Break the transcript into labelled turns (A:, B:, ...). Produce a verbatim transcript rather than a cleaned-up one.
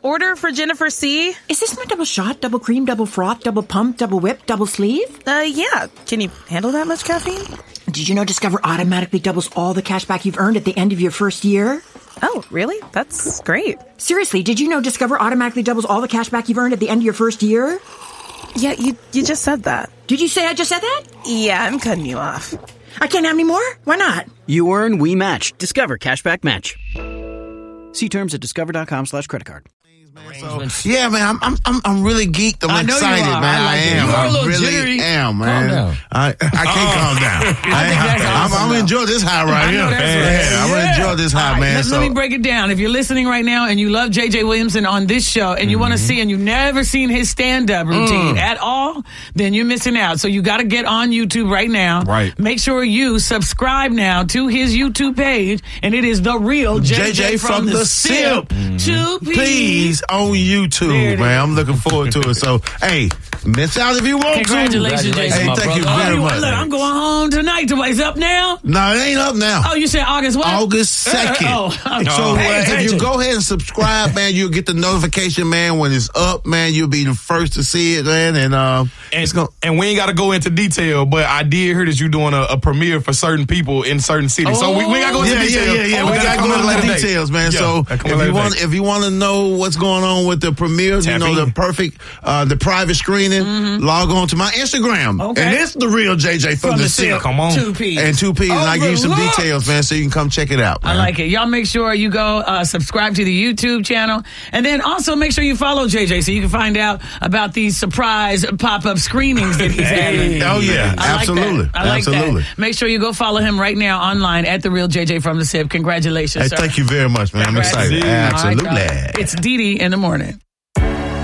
A: order for Jennifer C.
B: Is this my double shot, double cream, double froth, double pump, double whip, double sleeve?
A: Uh, yeah. Can you handle that much caffeine?
B: Did you know Discover automatically doubles all the cash back you've earned at the end of your first year?
A: Oh, really? That's great.
B: Seriously, did you know Discover automatically doubles all the cash back you've earned at the end of your first year?
A: Yeah, you you just said that.
B: Did you say I just said that?
A: Yeah, I'm cutting you off.
B: I can't have any more? Why not?
C: You earn, we match. Discover Cashback Match. See terms at discover.com slash credit card.
D: So, yeah, man, I'm I'm I'm, I'm really geeked. I'm
E: I know
D: excited,
E: you are.
D: man.
E: I, like
D: I
E: it.
D: am.
E: You are a
D: I
E: little
D: really
E: jittery.
D: am, man.
E: Calm down.
D: I I can't
E: Oh.
D: calm down.
E: I think that's
D: I'm,
E: awesome,
D: I'm
E: though.
D: enjoy this high right
E: I
D: here.
E: know that's
D: Yeah,
E: right.
D: I'm gonna
E: Yeah.
D: enjoy this high,
E: All right,
D: man.
E: Let,
D: so
E: let me break it down. If you're listening right now and you love J J Williamson on this show and you mm-hmm. want to see and you've never seen his stand-up routine mm. at all, then you're missing out. So you got to get on YouTube right now.
D: Right.
E: Make sure you subscribe now to his YouTube page, and it is The Real J J,
D: J J
E: from,
D: from
E: the,
D: the
E: Sip.
D: Sip.
E: Two
D: please on YouTube,
E: There
D: man.
E: it
D: I'm looking forward to it. So, hey, miss out if you want
E: Congratulations,
D: to.
E: J J.
D: Hey,
E: my
D: thank you
E: brother.
D: very
E: Oh,
D: much.
E: Look, I'm going home tonight. To, it's up now?
D: No, it ain't up now.
E: Oh, you said August what?
D: August second.
E: Oh, oh.
D: So
E: Pay
D: uh, if
E: attention.
D: you go ahead and subscribe, man, you'll get the notification, man, when it's up, man. You'll be the first to see it, man. And uh,
F: and,
D: it's gonna,
F: and we ain't got to go into detail, but I did hear that you're doing a, a premiere for certain people in certain cities. So we, we got to go into
D: yeah,
F: details.
D: yeah, yeah, yeah.
F: Oh,
D: we gotta
F: come
D: go
F: at a
D: into
F: later
D: the
F: date.
D: details, man.
F: Yeah,
D: so
F: that come at a
D: if
F: later
D: you want,
F: date.
D: if you want to know what's going on with the premiere, you know,
F: in.
D: the perfect, uh, the private screening,
E: Mm-hmm.
D: log on to my Instagram,
E: Okay.
D: and it's The Real J J from,
E: From
D: the
E: the
D: Sip.
E: Sip.
F: Come on.
E: Two P's.
D: And two P's, and I give you some
E: Overlooked.
D: details, man, so you can come check it out, man.
E: I like it. Y'all make sure you go uh, subscribe to the YouTube channel. And then also make sure you follow J J so you can find out about these surprise pop-up screenings that he's having.
D: Oh, yeah.
E: I like
D: Absolutely.
E: that. I like
D: Absolutely.
E: that. Make sure you go follow him right now online at The Real J J from the Sip. Congratulations,
D: Hey,
E: sir.
D: thank you very much, man. I'm excited.
E: All right,
D: Absolutely.
E: dog. It's Dee Dee in the morning.